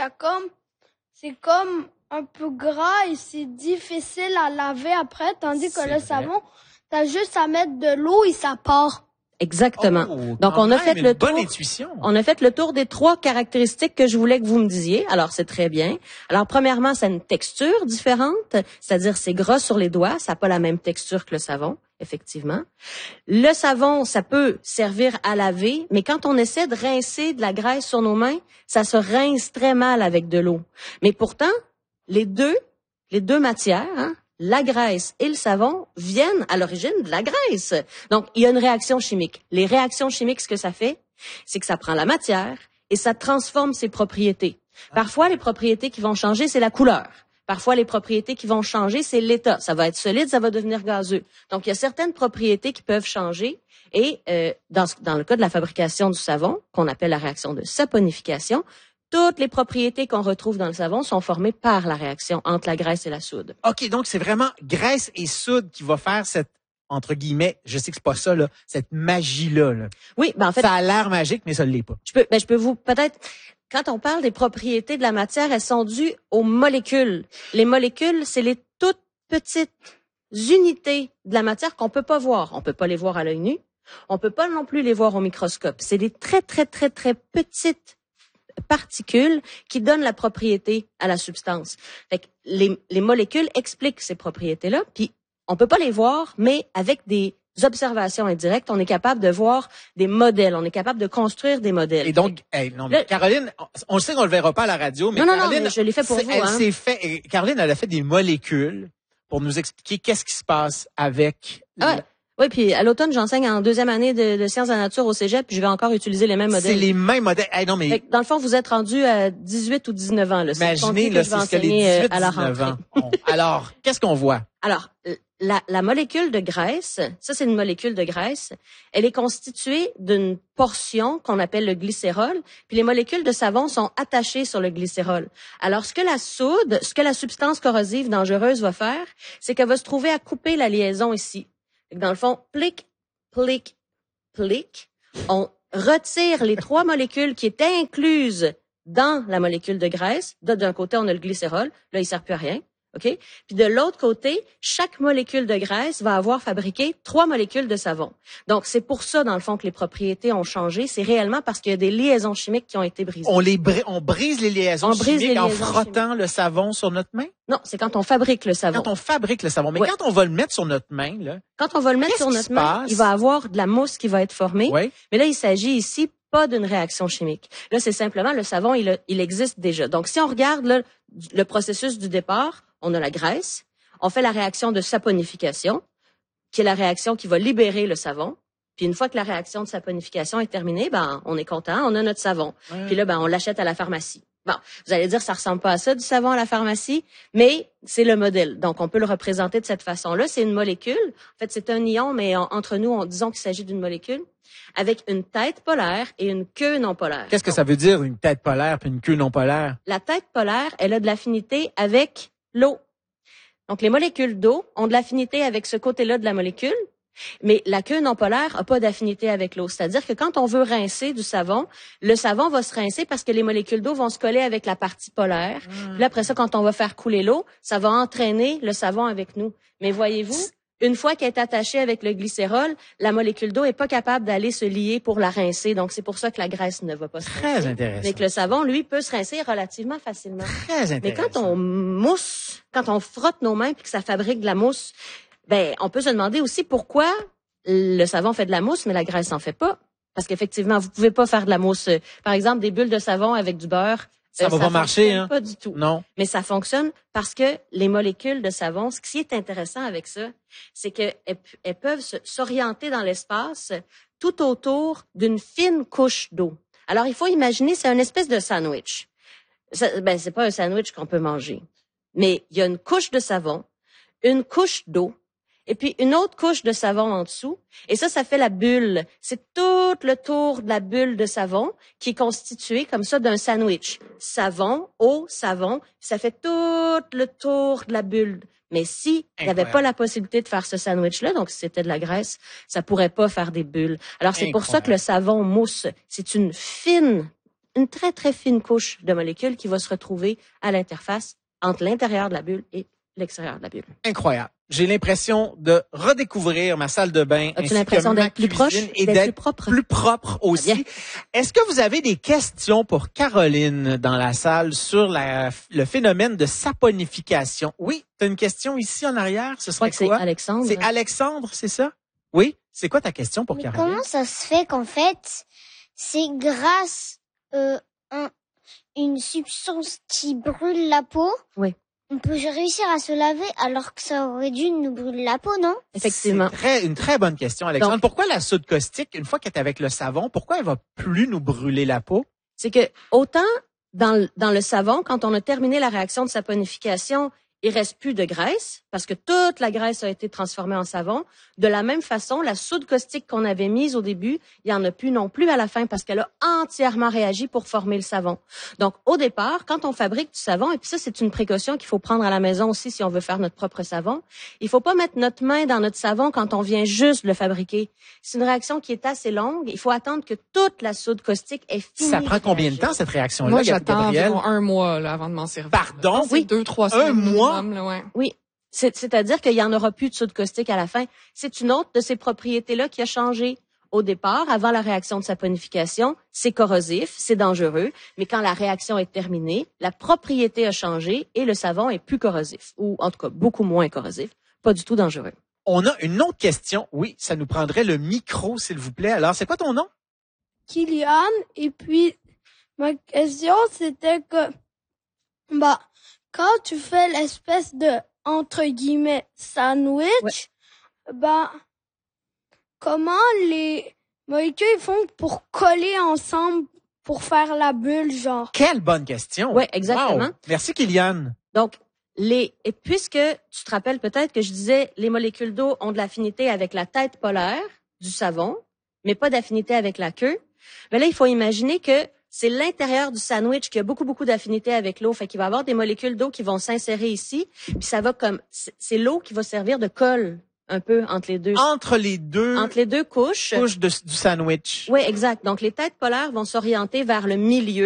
c'est comme un peu gras et c'est difficile à laver après, tandis que le savon, t'as juste à mettre de l'eau et ça part. Exactement. Donc, on a fait le tour. Bonne intuition. On a fait le tour des 3 caractéristiques que je voulais que vous me disiez. Alors, c'est très bien. Alors, premièrement, ça a une texture différente, c'est-à-dire c'est gras sur les doigts, ça n'a pas la même texture que le savon, effectivement. Le savon, ça peut servir à laver, mais quand on essaie de rincer de la graisse sur nos mains, ça se rince très mal avec de l'eau. Mais pourtant, les deux matières, la graisse et le savon viennent à l'origine de la graisse. Donc, il y a une réaction chimique. Les réactions chimiques, ce que ça fait, c'est que ça prend la matière et ça transforme ses propriétés. Parfois, les propriétés qui vont changer, c'est la couleur. Parfois, les propriétés qui vont changer, c'est l'état. Ça va être solide, ça va devenir gazeux. Donc, il y a certaines propriétés qui peuvent changer. Et dans le cas de la fabrication du savon, qu'on appelle la réaction de saponification, toutes les propriétés qu'on retrouve dans le savon sont formées par la réaction entre la graisse et la soude. OK, donc c'est vraiment graisse et soude qui va faire cette, entre guillemets, je sais que c'est pas ça, là, cette magie-là. Là. Oui, en fait. Ça a l'air magique, mais ça ne l'est pas. Je peux vous, peut-être, quand on parle des propriétés de la matière, elles sont dues aux molécules. Les molécules, c'est les toutes petites unités de la matière qu'on peut pas voir. On peut pas les voir à l'œil nu. On peut pas non plus les voir au microscope. C'est des très, très, très, très petites particules qui donnent la propriété à la substance. Fait que les molécules expliquent ces propriétés-là, puis on peut pas les voir, mais avec des observations indirectes, on est capable de voir des modèles, on est capable de construire des modèles. Et donc, Caroline, on sait qu'on le verra pas à la radio, mais Caroline, mais je l'ai fait pour vous. Caroline, elle a fait des molécules pour nous expliquer qu'est-ce qui se passe avec. Oui, puis à l'automne, j'enseigne en 2e année de sciences de la nature au cégep, puis je vais encore utiliser les mêmes modèles. C'est les mêmes modèles. Non, mais... Dans le fond, vous êtes rendu à 18 ou 19 ans. Là. Imaginez, là, c'est ce que les 18-19 ans ont. Alors, qu'est-ce qu'on voit? Alors, la molécule de graisse, ça c'est une molécule de graisse, elle est constituée d'une portion qu'on appelle le glycérol, puis les molécules de savon sont attachées sur le glycérol. Alors, ce que la substance corrosive dangereuse va faire, c'est qu'elle va se trouver à couper la liaison ici. Dans le fond, plic, plic, plic, on retire les 3 molécules qui étaient incluses dans la molécule de graisse. D'un côté, on a le glycérol. Là, il sert plus à rien. OK? Puis de l'autre côté, chaque molécule de graisse va avoir fabriqué 3 molécules de savon. Donc, c'est pour ça, dans le fond, que les propriétés ont changé. C'est réellement parce qu'il y a des liaisons chimiques qui ont été brisées. On brise les liaisons chimiques en frottant le savon sur notre main? Non, c'est quand on fabrique le savon. Quand on fabrique le savon. Mais quand on va le mettre sur notre main, là. Quand on va le mettre sur notre main, il va avoir de la mousse qui va être formée. Oui. Mais là, il s'agit ici pas d'une réaction chimique. Là, c'est simplement le savon, il existe déjà. Donc, si on regarde là, le processus du départ, on a la graisse, on fait la réaction de saponification, qui est la réaction qui va libérer le savon. Puis une fois que la réaction de saponification est terminée, on est content, on a notre savon. Puis là, on l'achète à la pharmacie. Bon, vous allez dire, ça ressemble pas à ça, du savon à la pharmacie, mais c'est le modèle. Donc, on peut le représenter de cette façon-là. C'est une molécule. En fait, c'est un ion, mais entre nous, disons qu'il s'agit d'une molécule avec une tête polaire et une queue non polaire. Qu'est-ce que ça veut dire, une tête polaire puis une queue non polaire? La tête polaire, elle a de l'affinité avec l'eau. Donc, les molécules d'eau ont de l'affinité avec ce côté-là de la molécule, mais la queue non polaire a pas d'affinité avec l'eau. C'est-à-dire que quand on veut rincer du savon, le savon va se rincer parce que les molécules d'eau vont se coller avec la partie polaire. Puis là, après ça, quand on va faire couler l'eau, ça va entraîner le savon avec nous. Mais voyez-vous, une fois qu'elle est attachée avec le glycérol, la molécule d'eau est pas capable d'aller se lier pour la rincer. Donc, c'est pour ça que la graisse ne va pas se rincer. Très intéressant. Mais que le savon, lui, peut se rincer relativement facilement. Très intéressant. Mais quand on mousse, quand on frotte nos mains puis que ça fabrique de la mousse, on peut se demander aussi pourquoi le savon fait de la mousse, mais la graisse en fait pas. Parce qu'effectivement, vous pouvez pas faire de la mousse. Par exemple, des bulles de savon avec du beurre. Ça va pas marcher, hein? Pas du tout. Non. Mais ça fonctionne parce que les molécules de savon, ce qui est intéressant avec ça, c'est qu'elles peuvent s'orienter dans l'espace tout autour d'une fine couche d'eau. Alors, il faut imaginer, c'est une espèce de sandwich. C'est pas un sandwich qu'on peut manger. Mais il y a une couche de savon, une couche d'eau, et puis une autre couche de savon en dessous. Et ça fait la bulle. C'est tout le tour de la bulle de savon qui est constitué comme ça d'un sandwich. Savon, eau, savon. Ça fait tout le tour de la bulle. Mais si il n'y avait pas la possibilité de faire ce sandwich-là, donc si c'était de la graisse, ça pourrait pas faire des bulles. Alors c'est pour ça que le savon mousse, c'est une fine une très, très fine couche de molécules qui va se retrouver à l'interface entre l'intérieur de la bulle et l'extérieur de la bulle. Incroyable. J'ai l'impression de redécouvrir ma salle de bain. As-tu l'impression d'être plus proche et d'être plus propre aussi. Bien. Est-ce que vous avez des questions pour Caroline dans la salle sur le phénomène de saponification? Oui, tu as une question ici en arrière. Ce serait quoi? C'est Alexandre. C'est Alexandre, c'est ça? Oui. C'est quoi ta question pour Caroline? Comment ça se fait qu'en fait, c'est grâce à une substance qui brûle la peau? Oui. On peut réussir à se laver alors que ça aurait dû nous brûler la peau, non? Effectivement. C'est une très bonne question, Alexandre. Donc, pourquoi la soude caustique, une fois qu'elle est avec le savon, pourquoi elle va plus nous brûler la peau? C'est que autant dans le savon, quand on a terminé la réaction de saponification, il reste plus de graisse parce que toute la graisse a été transformée en savon. De la même façon, la soude caustique qu'on avait mise au début, il y en a plus non plus à la fin parce qu'elle a entièrement réagi pour former le savon. Donc, au départ, quand on fabrique du savon, et puis ça, c'est une précaution qu'il faut prendre à la maison aussi si on veut faire notre propre savon, il faut pas mettre notre main dans notre savon quand on vient juste le fabriquer. C'est une réaction qui est assez longue. Il faut attendre que toute la soude caustique ait fini. Ça prend combien de temps, cette réaction-là, Moi, j'attends Gabrielle? environ 1 mois là, avant de m'en servir. Pardon? Oui. 2-3 semaines. 1 mois? Minimum, là, ouais. Oui. C'est-à-dire qu'il y en aura plus de soude caustique à la fin. C'est une autre de ces propriétés-là qui a changé. Au départ, avant la réaction de saponification, c'est corrosif, c'est dangereux, mais quand la réaction est terminée, la propriété a changé et le savon est plus corrosif, ou en tout cas beaucoup moins corrosif, pas du tout dangereux. On a une autre question. Oui, ça nous prendrait le micro, s'il vous plaît. Alors, c'est quoi ton nom? Kylian, et puis ma question c'était que quand tu fais l'espèce de entre guillemets sandwich, comment les molécules font pour coller ensemble pour faire la bulle, genre? Quelle bonne question. Oui, exactement. Wow. Merci, Kylian. Donc, et puisque tu te rappelles peut-être que je disais les molécules d'eau ont de l'affinité avec la tête polaire du savon, mais pas d'affinité avec la queue, mais là, il faut imaginer que c'est l'intérieur du sandwich qui a beaucoup, beaucoup d'affinité avec l'eau. Fait qu'il va y avoir des molécules d'eau qui vont s'insérer ici. Puis ça va c'est l'eau qui va servir de colle un peu entre les deux. Entre les deux couches. Couches du sandwich. Oui, exact. Donc, les têtes polaires vont s'orienter vers le milieu.